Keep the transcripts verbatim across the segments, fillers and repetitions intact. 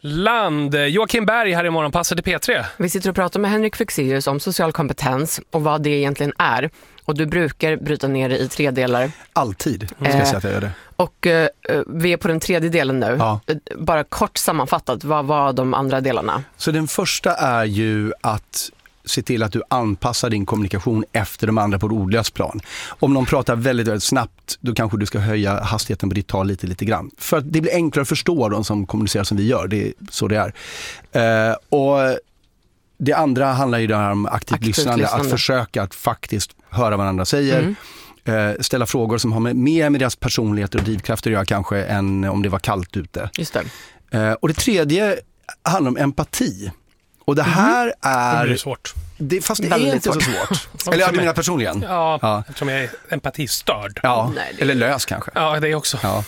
Land. Joakim Berg här i Morgonpasset i P tre. Vi sitter och pratar med Henrik Fexeus om social kompetens och vad det egentligen är. Och du brukar bryta ner det i tre delar. Alltid, ska jag säga att jag gör det. Och eh, vi är på den tredje delen nu. Ja. Bara kort sammanfattat, vad var de andra delarna? Så den första är ju att se till att du anpassar din kommunikation efter de andra på ett ordlöst plan. Om någon pratar väldigt, väldigt snabbt, då kanske du ska höja hastigheten på ditt tal lite, lite grann. För att det blir enklare att förstå de som kommunicerar som vi gör. Det är så det är. Eh, och det andra handlar ju där om aktivt, aktivt lyssnande. lyssnande. Att försöka att faktiskt höra vad andra säger. Mm. Eh, ställa frågor som har med, mer med deras personligheter och drivkrafter att göra kanske än om det var kallt ute. Just det. Eh, och det tredje handlar om empati. Och det här är... Det blir svårt. Det, fast det Väldigt är inte svårt. så svårt. Eller jag menar personligen. Ja, ja, eftersom jag är empatistörd. Ja, Nej, det... eller lös kanske. Ja, det är också. Ja.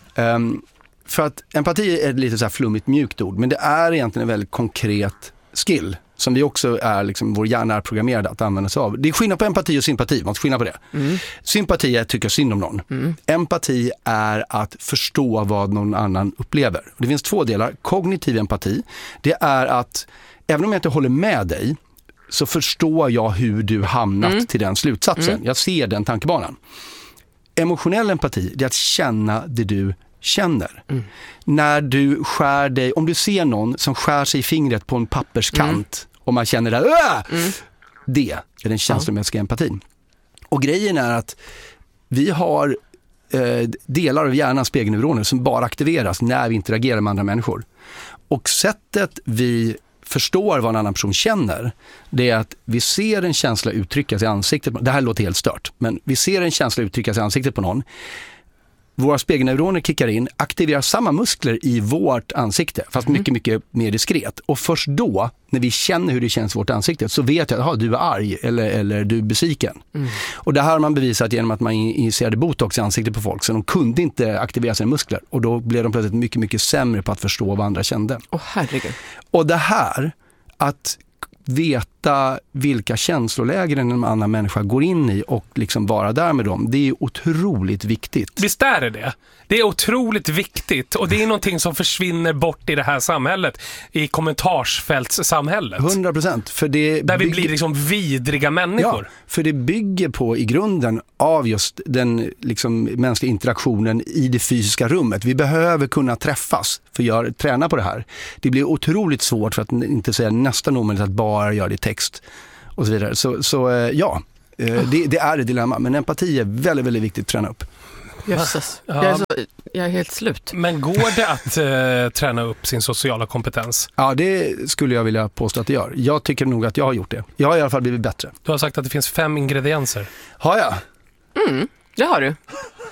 Um, för att empati är ett lite så här flummigt mjukt ord, men det är egentligen en väldigt konkret skill som vi också är, liksom, vår hjärna är programmerad att använda sig av. Det är skillnad på empati och sympati, man måste skillnad på det. Mm. Sympati är att tycka synd om någon. Mm. Empati är att förstå vad någon annan upplever. Det finns två delar. Kognitiv empati, det är att även om jag inte håller med dig så förstår jag hur du hamnat mm. till den slutsatsen. Mm. Jag ser den tankebanan. Emotionell empati, det är att känna det du känner. Mm. När du skär dig, om du ser någon som skär sig i fingret på en papperskant mm. och man känner det, mm. det är den känslomässiga ja. empatin. Och grejen är att vi har eh, delar av hjärnans spegelneuroner som bara aktiveras när vi interagerar med andra människor. Och sättet vi förstår vad en annan person känner, det är att vi ser en känsla uttryckas i ansiktet. Det här låter helt stört, men vi ser en känsla uttryckas i ansiktet på någon. Våra spegelneuroner kickar in, aktiverar samma muskler i vårt ansikte, fast mm. mycket, mycket mer diskret. Och först då, när vi känner hur det känns i vårt ansikte, så vet jag att du är arg eller, eller du är besviken. Mm. Och det här har man bevisat genom att man injicerade botox i ansiktet på folk, så de kunde inte aktivera sina muskler. Och då blev de plötsligt mycket, mycket sämre på att förstå vad andra kände. Åh, herregud. Och det här, att veta vilka känslolägen en annan människa går in i och liksom vara där med dem, det är otroligt viktigt. Visst är det det? Det är otroligt viktigt och det är någonting som försvinner bort i det här samhället, i kommentarsfältssamhället. hundra procent. För det där vi bygger... blir liksom vidriga människor. Ja, för det bygger på i grunden av just den liksom mänskliga interaktionen i det fysiska rummet. Vi behöver kunna träffas för att göra, träna på det här. Det blir otroligt svårt, för att inte säga nästan omöjligt, att bara göra det i text och så vidare. Så, så ja, det, det är ett dilemma. Men empati är väldigt, väldigt viktigt att träna upp. Jösses. Ja. Jag, är så, jag är helt slut. Men går det att uh, träna upp sin sociala kompetens? Ja, det skulle jag vilja påstå att det gör. Jag tycker nog att jag har gjort det. Jag har i alla fall blivit bättre. Du har sagt att det finns fem ingredienser. Har jag? Mm, det har du.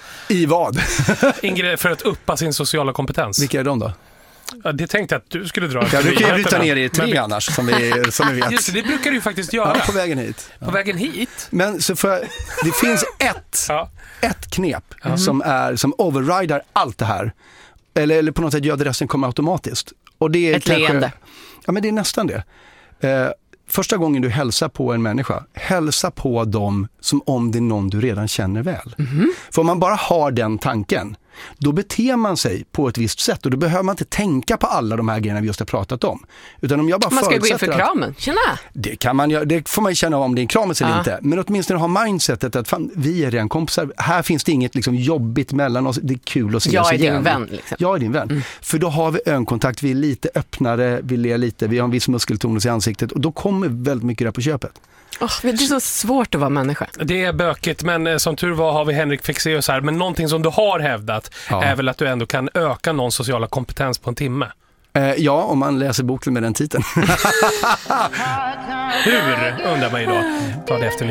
I vad? Ingre- för att uppa sin sociala kompetens. Vilka är de då? Ja, det tänkte jag att du skulle dra. Ja, du kan ju bryta ner i tre men... annars, som vi, som vi vet. Just det, det brukar du ju faktiskt göra. Ja, på vägen hit. På ja. vägen hit? Men så för, det finns ett, ja. ett knep mm. som, är, som overrider allt det här. Eller, eller på något sätt gör det resten komma automatiskt. Och det är ett kanske, leende. Ja, men det är nästan det. Eh, första gången du hälsar på en människa, hälsa på dem som om det är någon du redan känner väl. Mm. För om man bara har den tanken, då beter man sig på ett visst sätt och då behöver man inte tänka på alla de här grejerna vi just har pratat om. Utan om jag bara man ska gå in för att, kramen, tjena! Det, kan man, det får man känna om det är en kramis eller ja. inte. Men åtminstone ha mindsetet att fan, vi är redan kompisar. Här finns det inget liksom, jobbigt mellan oss. Det är kul att se jag oss igen. Jag är din vän. Liksom. Jag är din vän. Mm. För då har vi ögonkontakt, vi är lite öppnare, vi ler lite, vi har en viss muskeltonus i ansiktet och då kommer väldigt mycket där på köpet. Oh, det är så svårt att vara människa. Det är bökigt, men som tur var har vi Henrik Fexeus här. Men någonting som du har hävdat ja. är väl att du ändå kan öka någon sociala kompetens på en timme. Eh, ja, om man läser boken med den titeln. Hur, undrar man idag. Ta det efter